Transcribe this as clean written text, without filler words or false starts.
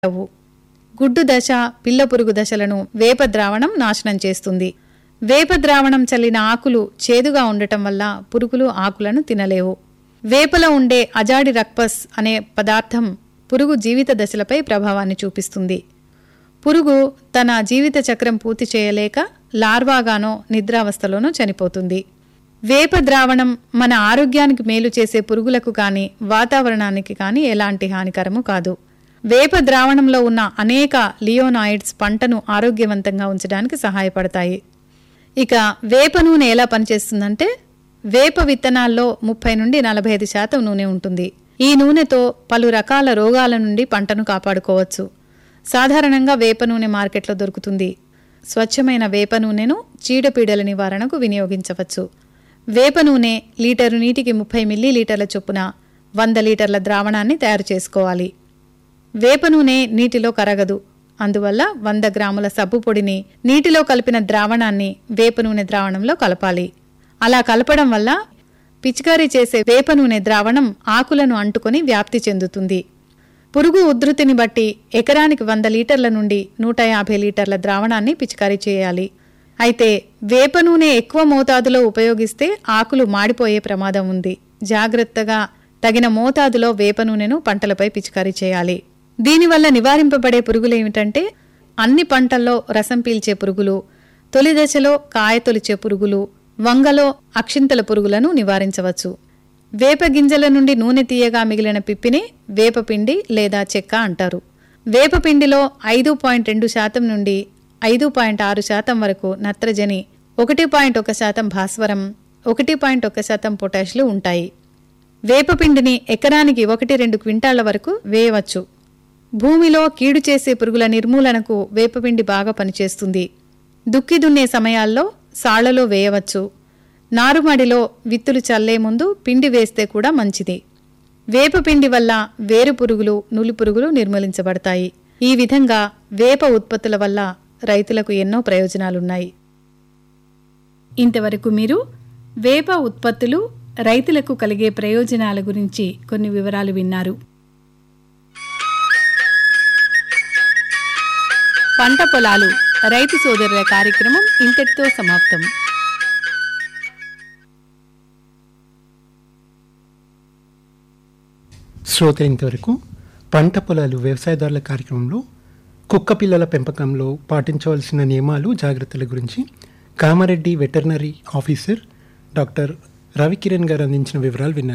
ఉండవు. గుడ్డు దశ, పిల్ల పురుగు దశలను వేప ద్రావణం నాశనం చేస్తుంది. వేప ద్రావణం చల్లిన ఆకులు చేదుగా ఉండటం వల్ల పురుగులు ఆకులను తినలేవు. వేపలో ఉండే అజాడి రక్పస్ అనే పదార్థం పురుగు జీవిత దశలపై ప్రభావాన్ని చూపిస్తుంది. పురుగు తన జీవిత చక్రం పూర్తి చేయలేక లార్వాగానో నిద్రావస్థలోనో చనిపోతుంది. వేప ద్రావణం మన ఆరోగ్యానికి మేలు చేసే పురుగులకు కానీ వాతావరణానికి కానీ ఎలాంటి హానికరము కాదు. వేప ద్రావణంలో ఉన్న అనేక లియోనాయిడ్స్ పంటను ఆరోగ్యవంతంగా ఉంచడానికి సహాయపడతాయి. ఇక వేప నూనె ఎలా పనిచేస్తుందంటే, వేప విత్తనాల్లో 30 నుండి 45% నూనె ఉంటుంది. ఈ నూనెతో పలు రకాల రోగాల నుండి పంటను కాపాడుకోవచ్చు. సాధారణంగా వేప నూనె మార్కెట్లో దొరుకుతుంది. స్వచ్ఛమైన వేప నూనెను చీడపీడల నివారణకు వినియోగించవచ్చు. వేప నూనె లీటరు నీటికి 30 మిల్లీలీటర్ల చొప్పున 100 లీటర్ల ద్రావణాన్ని తయారు చేసుకోవాలి. వేప నూనె నీటిలో కరగదు. అందువల్ల 100 గ్రాముల సబ్బు పొడిని నీటిలో కలిపిన ద్రావణాన్ని వేప నూనె ద్రావణంలో కలపాలి. అలా కలపడం వల్ల పిచికారీ చేసే వేప నూనె ద్రావణం ఆకులను అంటుకొని వ్యాప్తి చెందుతుంది. పురుగు ఉధృతిని బట్టి ఎకరానికి 100 లీటర్ల నుండి 150 లీటర్ల ద్రావణాన్ని పిచికారీ చేయాలి. అయితే వేప నూనె ఎక్కువ మోతాదులో ఉపయోగిస్తే ఆకులు మాడిపోయే ప్రమాదం ఉంది. జాగ్రత్తగా తగిన మోతాదులో వేప నూనెను పంటలపై పిచికారీ చేయాలి. దీనివల్ల నివారింపబడే పురుగులేమిటంటే, అన్ని పంటల్లో రసం పీల్చే పురుగులు, తొలి దశలో కాయ తొలిచే పురుగులు, వంగలో అక్షింతల పురుగులను నివారించవచ్చు. వేప గింజల నుండి నూనె తీయగా మిగిలిన పిప్పిని వేపపిండి లేదా చెక్క అంటారు. వేపపిండిలో 5.2% నుండి 5.6% వరకు నత్రజని, 1.1% భాస్వరం, 1.1% పొటాషియం ఉంటాయి. వేపపిండిని ఎకరానికి 1-2 క్వింటాళ్ల వరకు వేయవచ్చు. భూమిలో కీడు చేసే పురుగుల నిర్మూలనకు వేపపిండి బాగా పనిచేస్తుంది. దుక్కి దున్నే సమయాల్లో సాళ్లలో వేయవచ్చు. నారుమడిలో విత్తులు చల్లే ముందు పిండి వేస్తే కూడా మంచిది. వేపపిండి వల్ల వేరు పురుగులు, నులి పురుగులు నిర్మూలించబడతాయి. ఈ విధంగా వేప ఉత్పత్తుల వల్ల రైతులకు ఎన్నో ప్రయోజనాలున్నాయి. ఇంతవరకు మీరు వేప ఉత్పత్తులు, రైతులకు కలిగే ప్రయోజనాల గురించి కొన్ని వివరాలు విన్నారు. పంట పొలాలు రైతు సోదరుల కార్యక్రమం ఇంతటితో సమాప్తం. శ్రోతలు ఇంతవరకు పంట పొలాలు వ్యవసాయదారుల కార్యక్రమంలో కుక్క పిల్లల పెంపకంలో పాటించవలసిన నియమాలు, జాగ్రత్తల గురించి Kamareddy veterinary officer doctor Ravikiran గారు అందించిన వివరాలు విన్నారు.